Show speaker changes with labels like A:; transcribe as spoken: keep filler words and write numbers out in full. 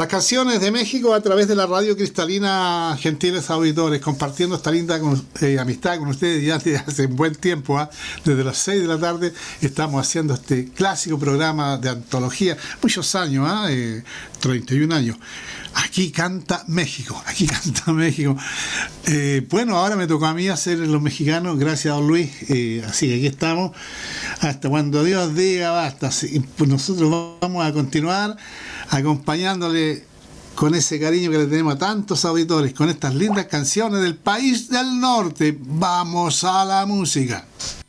A: Las canciones de México a través de la radio cristalina, gentiles auditores, compartiendo esta linda con, eh, amistad con ustedes ya desde hace un buen tiempo, ¿eh? Desde las seis de la tarde estamos haciendo este clásico programa de antología, muchos años, ¿eh? Eh, treinta y un años. Aquí canta México, aquí canta México. Eh, bueno, ahora me tocó a mí hacer los mexicanos, gracias a don Luis, eh, así que aquí estamos, hasta cuando Dios diga basta. Pues nosotros vamos a continuar acompañándole con ese cariño que le tenemos a tantos auditores, con estas lindas canciones del país del norte. Vamos a la música.